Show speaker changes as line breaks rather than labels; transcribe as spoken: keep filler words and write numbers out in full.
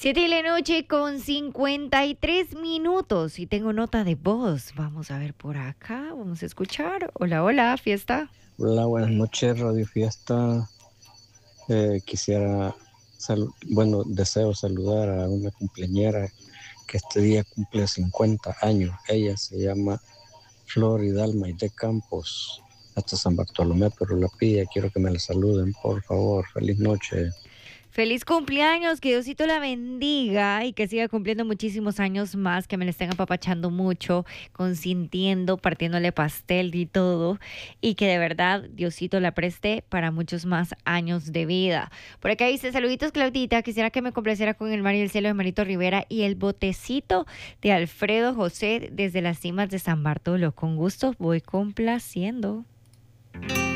Siete de la noche con cincuenta y tres minutos y tengo nota de voz. Vamos a ver por acá, vamos a escuchar. Hola, hola, fiesta.
Hola, buenas noches, Radio Fiesta. Eh, quisiera, salu- bueno, deseo saludar a una cumpleañera que este día cumple cincuenta años. Ella se llama Flor Hidalma y de Campos, hasta San Bartolomé, pero la pilla. Quiero que me la saluden, por favor. Feliz noche.
Feliz cumpleaños, que Diosito la bendiga y que siga cumpliendo muchísimos años más, que me la estén apapachando mucho, consintiendo, partiéndole pastel y todo, y que de verdad Diosito la preste para muchos más años de vida. Por acá dice, saluditos Claudita, quisiera que me complaciera con el mar y el cielo de Marito Rivera y el botecito de Alfredo José desde las cimas de San Bartolo. Con gusto voy complaciendo.